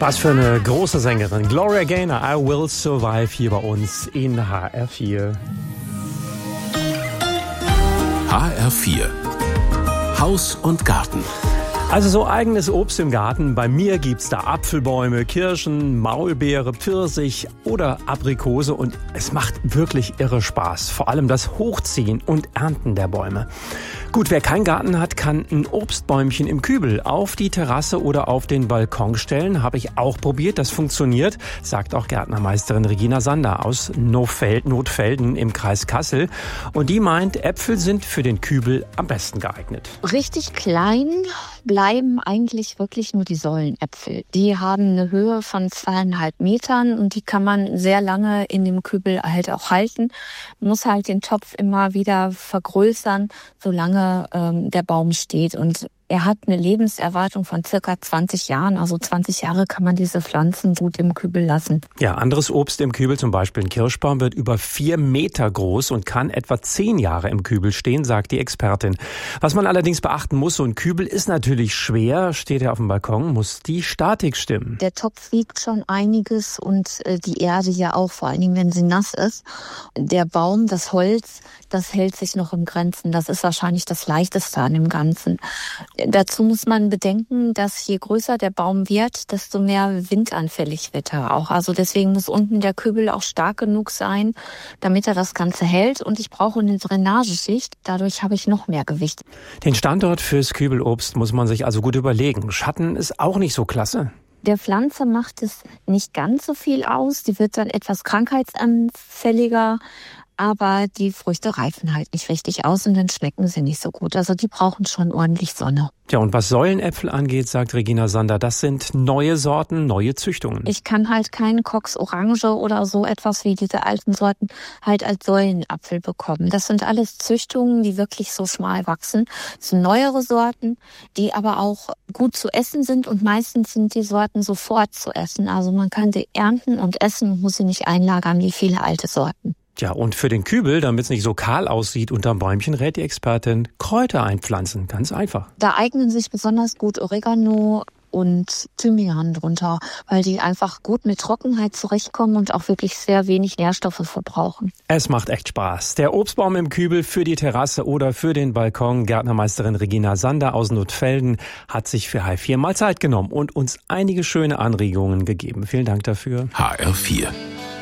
Was für eine große Sängerin. Gloria Gaynor, I Will Survive, hier bei uns in HR4. HR4 Haus und Garten. Also so eigenes Obst im Garten. Bei mir gibt's da Apfelbäume, Kirschen, Maulbeere, Pfirsich oder Aprikose und es macht wirklich irre Spaß. Vor allem das Hochziehen und Ernten der Bäume. Gut, wer keinen Garten hat, kann ein Obstbäumchen im Kübel auf die Terrasse oder auf den Balkon stellen. Habe ich auch probiert, das funktioniert, sagt auch Gärtnermeisterin Regina Sander aus Notfelden im Kreis Kassel. Und die meint, Äpfel sind für den Kübel am besten geeignet. Richtig klein bleiben eigentlich wirklich nur die Säulenäpfel. Die haben eine Höhe von 2,5 Metern und die kann man sehr lange in dem Kübel halt auch halten. Man muss halt den Topf immer wieder vergrößern, solange der Baum steht. Und er hat eine Lebenserwartung von circa 20 Jahren. Also 20 Jahre kann man diese Pflanzen gut im Kübel lassen. Ja, anderes Obst im Kübel, zum Beispiel ein Kirschbaum, wird über 4 Meter groß und kann etwa 10 Jahre im Kübel stehen, sagt die Expertin. Was man allerdings beachten muss, so ein Kübel ist natürlich schwer, steht er auf dem Balkon, muss die Statik stimmen. Der Topf wiegt schon einiges und die Erde ja auch, vor allen Dingen, wenn sie nass ist. Der Baum, das Holz, das hält sich noch in Grenzen. Das ist wahrscheinlich das Leichteste an dem Ganzen. Dazu muss man bedenken, dass je größer der Baum wird, desto mehr windanfällig wird er auch. Also deswegen muss unten der Kübel auch stark genug sein, damit er das Ganze hält. Und ich brauche eine Drainageschicht. Dadurch habe ich noch mehr Gewicht. Den Standort fürs Kübelobst muss man sich also gut überlegen. Schatten ist auch nicht so klasse. Der Pflanze macht es nicht ganz so viel aus. Die wird dann etwas krankheitsanfälliger. Aber die Früchte reifen halt nicht richtig aus und dann schmecken sie nicht so gut. Also die brauchen schon ordentlich Sonne. Ja, und was Säulenäpfel angeht, sagt Regina Sander, das sind neue Sorten, neue Züchtungen. Ich kann halt keinen Cox Orange oder so etwas wie diese alten Sorten halt als Säulenapfel bekommen. Das sind alles Züchtungen, die wirklich so schmal wachsen. Das sind neuere Sorten, die aber auch gut zu essen sind und meistens sind die Sorten sofort zu essen. Also man kann sie ernten und essen und muss sie nicht einlagern wie viele alte Sorten. Ja, und für den Kübel, damit es nicht so kahl aussieht unterm Bäumchen, rät die Expertin Kräuter einpflanzen. Ganz einfach. Da eignen sich besonders gut Oregano und Thymian drunter, weil die einfach gut mit Trockenheit zurechtkommen und auch wirklich sehr wenig Nährstoffe verbrauchen. Es macht echt Spaß. Der Obstbaum im Kübel für die Terrasse oder für den Balkon. Gärtnermeisterin Regina Sander aus Notfelden hat sich für HR4 mal Zeit genommen und uns einige schöne Anregungen gegeben. Vielen Dank dafür. HR4